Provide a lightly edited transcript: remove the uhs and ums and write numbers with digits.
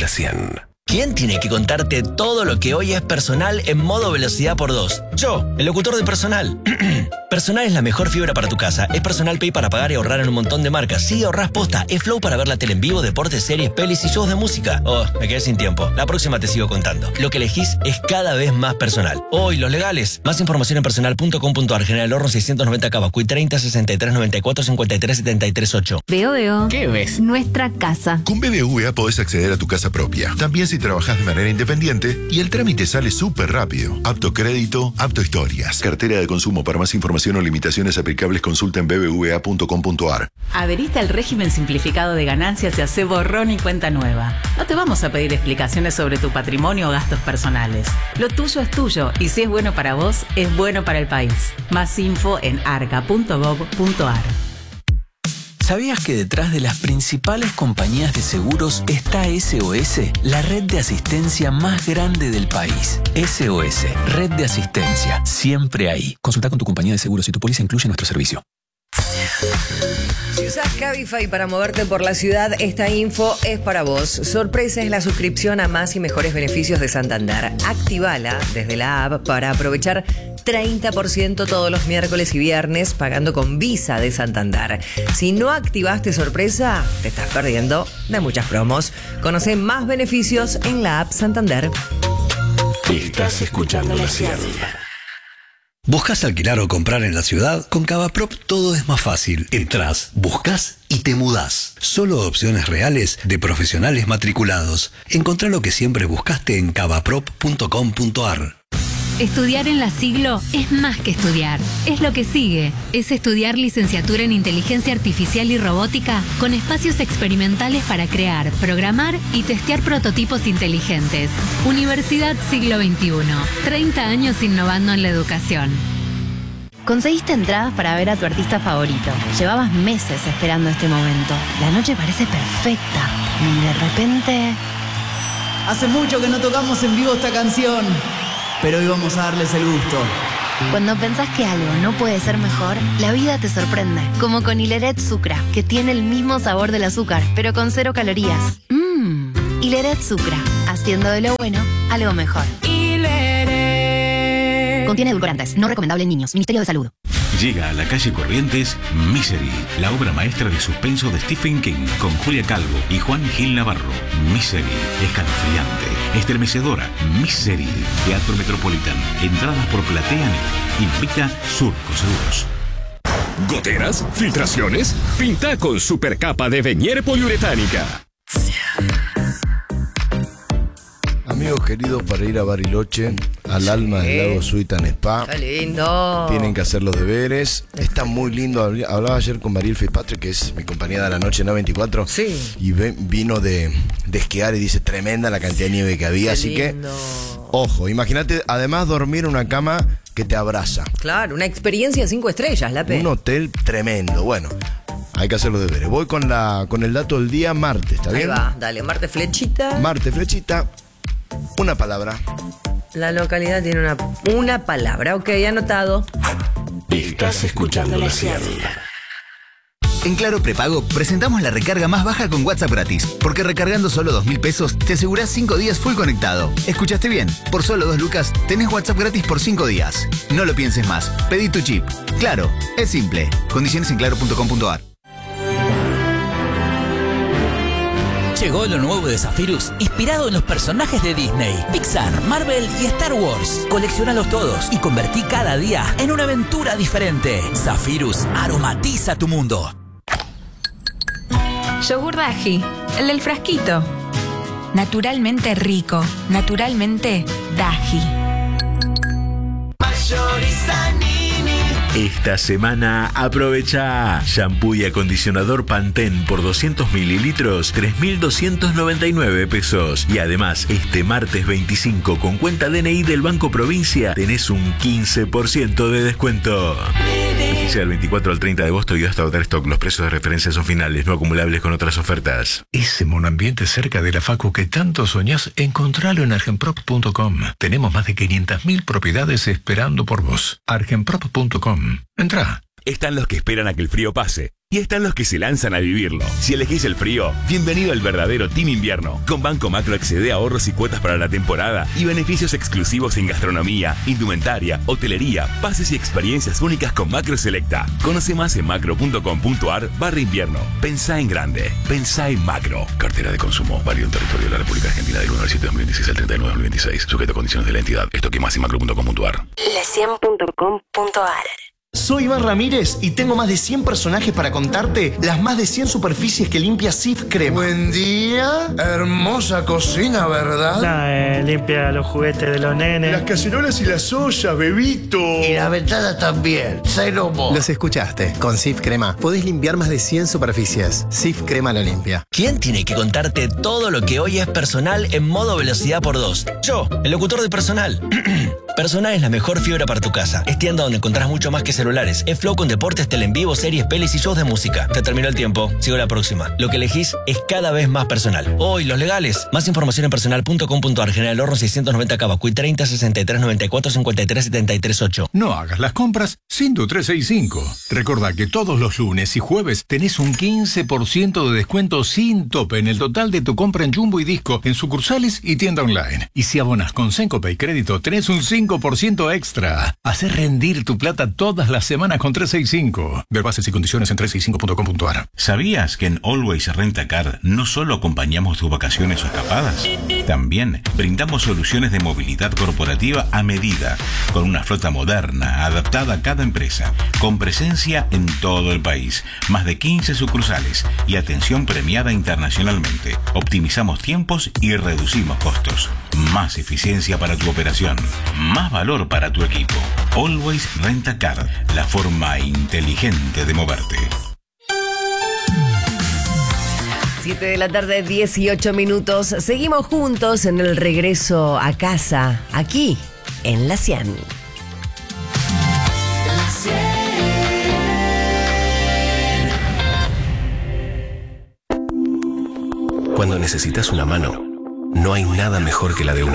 la 100. ¿Quién tiene que contarte todo lo que hoy es Personal en modo velocidad por 2? Yo, el locutor de Personal. Personal es la mejor fibra para tu casa. Es Personal Pay para pagar y ahorrar en un montón de marcas. Sí, ahorrás posta. Es Flow para ver la tele en vivo, deportes, series, pelis y shows de música. Oh, me quedé sin tiempo. La próxima te sigo contando. Lo que elegís es cada vez más personal. Oh, y los legales. Más información en personal.com.ar. General Horno 690 Cavascuy 30 63 94 53 73 8. Veo. ¿Qué ves? Nuestra casa. Con BBVA podés acceder a tu casa propia. También si trabajás de manera independiente y el trámite sale súper rápido. Apto crédito, apto historias. Cartera de consumo. Para más información o limitaciones aplicables consulta en bbva.com.ar. Adheriste al régimen simplificado de ganancias y hacé borrón y cuenta nueva. No te vamos a pedir explicaciones sobre tu patrimonio o gastos personales. Lo tuyo es tuyo y si es bueno para vos, es bueno para el país. Más info en arca.gov.ar. ¿Sabías que detrás de las principales compañías de seguros está SOS, la red de asistencia más grande del país? SOS, red de asistencia, siempre ahí. Consulta con tu compañía de seguros si tu póliza incluye nuestro servicio. Si usas Cabify para moverte por la ciudad, esta info es para vos. Sorpresa es la suscripción a más y mejores beneficios de Santander. Activala desde la app para aprovechar 30% todos los miércoles y viernes pagando con Visa de Santander. Si no activaste Sorpresa, te estás perdiendo de muchas promos. Conoce más beneficios en la app Santander. Estás escuchando la 100. ¿Buscas alquilar o comprar en la ciudad? Con Cavaprop todo es más fácil. Entrás, buscas y te mudás. Solo opciones reales de profesionales matriculados. Encontrá lo que siempre buscaste en cavaprop.com.ar. Estudiar en la Siglo es más que estudiar, es lo que sigue. Es estudiar licenciatura en Inteligencia Artificial y Robótica con espacios experimentales para crear, programar y testear prototipos inteligentes. Universidad Siglo XXI, 30 años innovando en la educación. Conseguiste entradas para ver a tu artista favorito. Llevabas meses esperando este momento. La noche parece perfecta y de repente... Hace mucho que no tocamos en vivo esta canción, pero hoy vamos a darles el gusto. Cuando pensás que algo no puede ser mejor, la vida te sorprende. Como con Hileret Sucra, que tiene el mismo sabor del azúcar, pero con 0 calorías. Hileret Sucra, haciendo de lo bueno algo mejor. Hileret. Contiene edulcorantes, no recomendable en niños. Ministerio de Salud. Llega a la calle Corrientes Misery, la obra maestra de suspenso de Stephen King, con Julia Calvo y Juan Gil Navarro. Misery, escalofriante, estremecedora. Misery, Teatro Metropolitan. Entradas por PlateaNet. Invita Surco Seguros. ¿Goteras? ¿Filtraciones? Pinta con supercapa de Venier poliuretánica. Amigos queridos, para ir a Bariloche, al Alma del Lago Suitan Spa. ¡Qué lindo! Tienen que hacer los deberes. Está muy lindo. Hablaba ayer con Mariel Fitzpatrick, que es mi compañera de la noche en A24. Sí. Y vino de esquiar y dice tremenda la cantidad de nieve que había. Qué así lindo. Que, ojo, imagínate, además dormir en una cama que te abraza. Claro, una experiencia 5 estrellas, la P. Un hotel tremendo. Bueno, hay que hacer los deberes. Voy con el dato del día martes, ¿está bien? Ahí va, dale, Marte Flechita. Marte Flechita. Una palabra. La localidad tiene una palabra. Ok, anotado. Estás escuchando la 100. En Claro Prepago presentamos la recarga más baja con WhatsApp gratis. Porque recargando solo 2.000 pesos te asegurás 5 días full conectado. ¿Escuchaste bien? Por solo 2 lucas tenés WhatsApp gratis por 5 días. No lo pienses más. Pedí tu chip. Claro, es simple. Condiciones en claro.com.ar. Llegó lo nuevo de Zephyrus, inspirado en los personajes de Disney, Pixar, Marvel y Star Wars. Coleccionalos todos y convertí cada día en una aventura diferente. Zephyrus aromatiza tu mundo. Yogur Daji, el del frasquito. Naturalmente rico, naturalmente Daji. Esta semana aprovecha shampoo y acondicionador Pantene por 200 mililitros, 3.299 pesos. Y además, este martes 25 con cuenta DNI del Banco Provincia tenés un 15% de descuento. Vigencia del 24 al 30 de agosto y hasta agotar stock. Los precios de referencia son finales, no acumulables con otras ofertas. Ese monoambiente cerca de la facu que tanto soñás, encontralo en argenprop.com. Tenemos más de 500.000 propiedades esperando por vos. argenprop.com. Entrá. Están los que esperan a que el frío pase Y están los que se lanzan a vivirlo. Si elegís el frío, bienvenido al verdadero Team Invierno. Con Banco Macro accede a ahorros y cuotas para la temporada y beneficios exclusivos en gastronomía, indumentaria, hotelería, pases y experiencias únicas con Macro Selecta. Conoce más en macro.com.ar/invierno. Pensá en grande. Pensá en Macro. Cartera de consumo. Válido en territorio de la República Argentina del 1 al 7 de 2016 al 39 de 2026. Sujeto a condiciones de la entidad. Esto que más en macro.com.ar. Le100.com.ar. Soy Iván Ramírez y tengo más de 100 personajes para contarte las más de 100 superficies que limpia Cif Crema. Buen día, hermosa cocina, ¿verdad? Limpia los juguetes de los nenes. Las cacerolas y las ollas, bebito. Y la ventana también, cero vos. Los escuchaste, con Cif Crema podés limpiar más de 100 superficies. Cif Crema lo limpia. ¿Quién tiene que contarte todo lo que hoy es personal en modo velocidad por 2? Yo, el locutor de Personal. Personal es la mejor fibra para tu casa. Es tienda donde encontrás mucho más que celulares. Es Flow con deportes, tele en vivo, series, pelis y shows de música. Se terminó el tiempo. Sigo la próxima. Lo que elegís es cada vez más personal. Hoy, los legales. Más información en personal.com.ar. General Horno 690 Cavacuy 30 63 94 53 73 8. No hagas las compras sin tu 365. Recordá que todos los lunes y jueves tenés un 15% de descuento sin tope en el total de tu compra en Jumbo y Disco, en sucursales y tienda online. Y si abonas con Sencope y Crédito, tenés un 5% extra. Hacé rendir tu plata todas las semanas con 365. Ver bases y condiciones en 365.com.ar. ¿Sabías que en Always Rent a Car no solo acompañamos tus vacaciones o escapadas? También brindamos soluciones de movilidad corporativa a medida, con una flota moderna, adaptada a cada empresa, con presencia en todo el país, más de 15 sucursales y atención premiada internacionalmente. Optimizamos tiempos y reducimos costos. Más eficiencia para tu operación, más valor para tu equipo. Always Rent a Car, la forma inteligente de moverte. 7 de la tarde, 18 minutos. Seguimos juntos en el regreso a casa, aquí, en La 100. Cuando necesitas una mano, no hay nada mejor que la de un